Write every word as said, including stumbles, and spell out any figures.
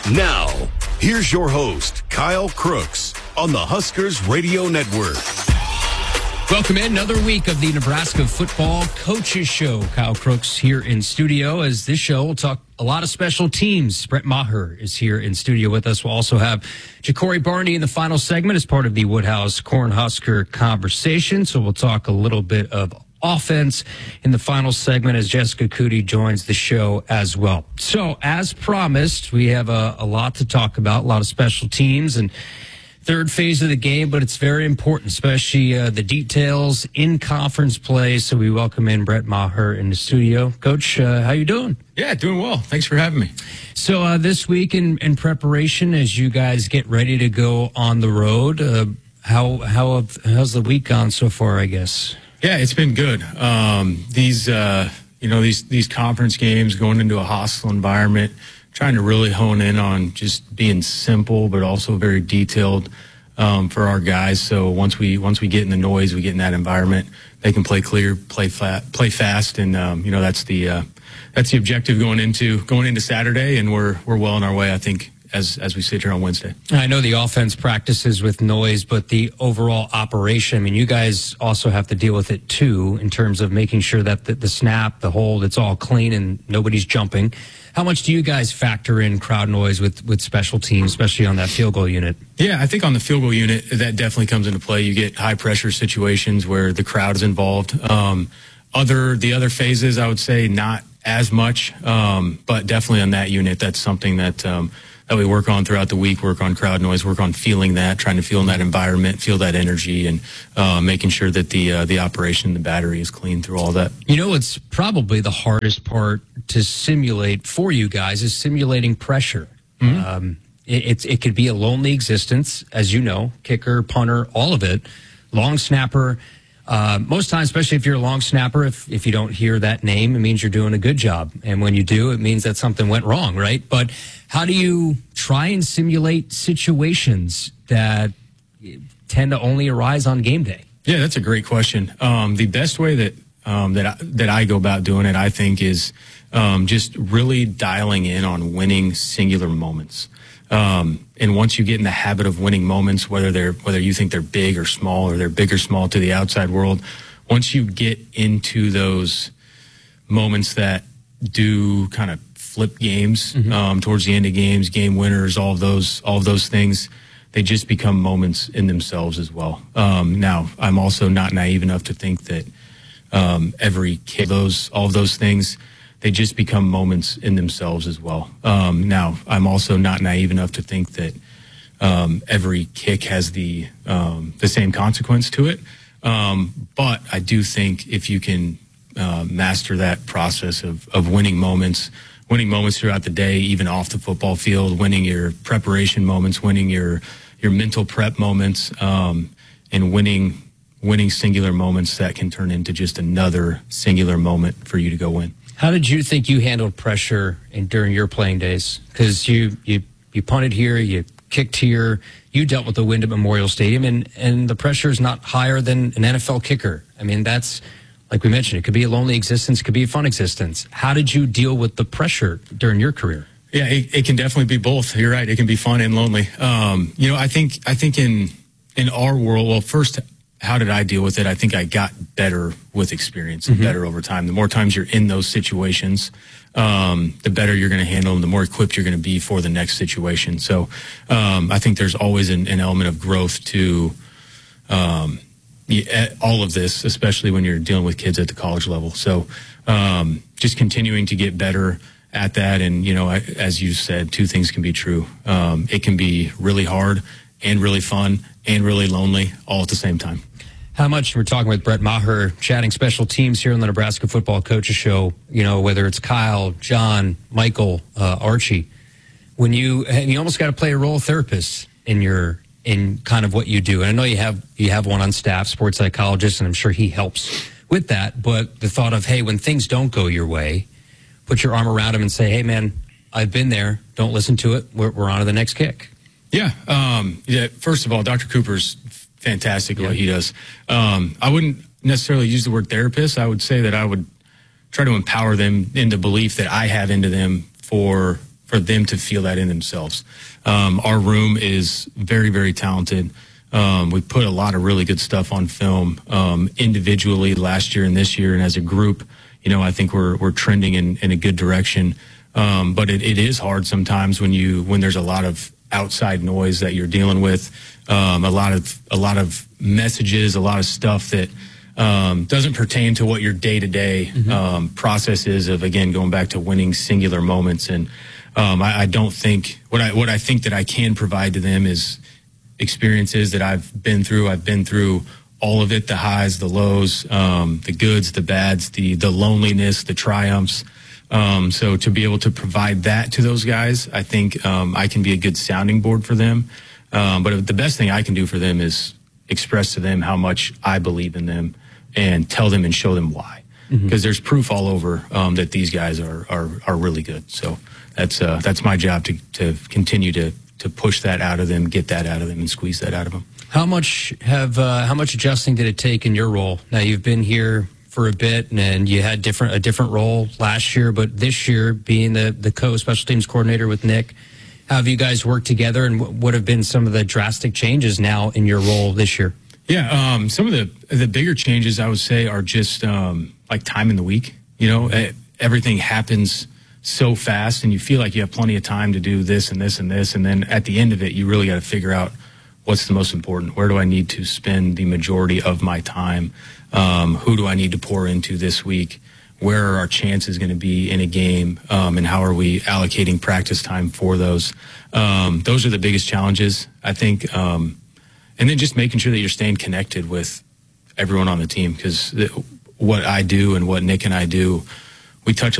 Now, here's your host, Kyle Crooks, on the Huskers Radio Network. Welcome in another week of the Nebraska Football Coaches Show. Kyle Crooks here in studio. As this show, we'll talk a lot of special teams. Brett Maher is here in studio with us. We'll also have Ja'Cory Barney in the final segment as part of the Woodhouse Cornhusker conversation. So we'll talk a little bit of offense in the final segment as Jessica Cootie joins the show as well. So as promised, we have a, a lot to talk about, a lot of special teams and third phase of the game, but it's very important, especially uh, the details in conference play. So we welcome in Brett Maher in the studio. Coach, uh, how you doing? Yeah, doing well. Thanks for having me. So uh, this week in, in preparation, as you guys get ready to go on the road, uh, how how have, how's the week gone so far, I guess? Yeah, it's been good. Um, these, uh, you know, these these conference games, going into a hostile environment, trying to really hone in on just being simple, but also very detailed um, for our guys. So once we once we get in the noise, we get in that environment, they can play clear, play flat, play fast, and um, you know that's the uh, that's the objective going into going into Saturday, and we're we're well on our way, I think, as as we sit here on Wednesday. I know the offense practices with noise, but the overall operation, I mean, you guys also have to deal with it too in terms of making sure that the, the snap, the hold, it's all clean and nobody's jumping. How much do you guys factor in crowd noise with, with special teams, especially on that field goal unit? Yeah, I think on the field goal unit, that definitely comes into play. You get high pressure situations where the crowd is involved. Um, other the other phases, I would say not as much, um, but definitely on that unit, that's something that um, that we work on throughout the week, work on crowd noise, work on feeling that, trying to feel in that environment, feel that energy, and uh, making sure that the uh, the operation, the battery is clean through all that. You know, it's probably the hardest part to simulate for you guys is simulating pressure. Mm-hmm. Um, it, it's, it could be a lonely existence, as you know, kicker, punter, all of it, long snapper. Uh, most times, especially if you're a long snapper, if, if you don't hear that name, it means you're doing a good job. And when you do, it means that something went wrong, right? But how do you try and simulate situations that tend to only arise on game day? Yeah, that's a great question. Um, the best way that um, that I, that I go about doing it, I think, is um, just really dialing in on winning singular moments. Um, and once you get in the habit of winning moments, whether they're, whether you think they're big or small or they're big or small to the outside world, once you get into those moments that do kind of flip games, mm-hmm. um, towards the end of games, game winners, all of those, all of those things, they just become moments in themselves as well. Um, now I'm also not naive enough to think that, um, every kid, those, all of those things, they just become moments in themselves as well. Um, now, I'm also not naive enough to think that um, every kick has the um, the same consequence to it. Um, but I do think if you can uh, master that process of, of winning moments, winning moments throughout the day, even off the football field, winning your preparation moments, winning your your mental prep moments, um, and winning winning singular moments that can turn into just another singular moment for you to go win. How did you think you handled pressure in, during your playing days? Because you, you you punted here, you kicked here, you dealt with the wind at Memorial Stadium, and, and the pressure is not higher than an N F L kicker. I mean, that's, like we mentioned, it could be a lonely existence, could be a fun existence. How did you deal with the pressure during your career? Yeah, it, it can definitely be both. You're right. It can be fun and lonely. Um, you know, I think I think in in our world, well, first, how did I deal with it? I think I got better with experience and mm-hmm. better over time. The more times you're in those situations, um, the better you're going to handle them, the more equipped you're going to be for the next situation. So um, I think there's always an, an element of growth to um, all of this, especially when you're dealing with kids at the college level. So um, just continuing to get better at that. And, you know, I, as you said, two things can be true. Um, it can be really hard and really fun and really lonely all at the same time. How much, we're talking with Brett Maher, chatting special teams here on the Nebraska Football Coaches Show, you know, whether it's Kyle, John, Michael, uh, Archie, when you, and you almost got to play a role therapist in your, in kind of what you do. And I know you have, you have one on staff, sports psychologist, and I'm sure he helps with that. But the thought of, hey, when things don't go your way, put your arm around him and say, hey, man, I've been there. Don't listen to it. We're, we're on to the next kick. Yeah. Um, yeah. First of all, Doctor Cooper's fantastic at yeah. what he does. Um, I wouldn't necessarily use the word therapist. I would say that I would try to empower them into belief that I have into them for for them to feel that in themselves. Um, our room is very, very talented. Um, we put a lot of really good stuff on film um, individually last year and this year, and as a group, you know, I think we're we're trending in, in a good direction. Um, but it, it is hard sometimes when you when there's a lot of outside noise that you're dealing with, um, a lot of a lot of messages, a lot of stuff that um, doesn't pertain to what your day to day process is of, again, going back to winning singular moments. And um, I, I don't think what I what I think that I can provide to them is experiences that I've been through. I've been through all of it, the highs, the lows, um, the goods, the bads, the, the loneliness, the triumphs. Um, so to be able to provide that to those guys, I think um, I can be a good sounding board for them. Um, but the best thing I can do for them is express to them how much I believe in them and tell them and show them why. Because mm-hmm. there's proof all over um, that these guys are, are, are really good. So that's, uh, that's my job to, to continue to to push that out of them, get that out of them, and squeeze that out of them. How much have uh, how much adjusting did it take in your role? Now you've been here for a bit, and, and you had different a different role last year, but this year being the the co-special teams coordinator with Nick, how have you guys worked together, and what, what have been some of the drastic changes now in your role this year? Yeah, um, some of the the bigger changes I would say are just um, like time in the week. You know, everything happens so fast, and you feel like you have plenty of time to do this and this and this, and then at the end of it, you really got to figure out what's the most important. Where do I need to spend the majority of my time? Um, who do I need to pour into this week? Where are our chances going to be in a game, um, and how are we allocating practice time for those? Um, those are the biggest challenges, I think. Um, and then just making sure that you're staying connected with everyone on the team, because what I do and what Nick and I do, we touch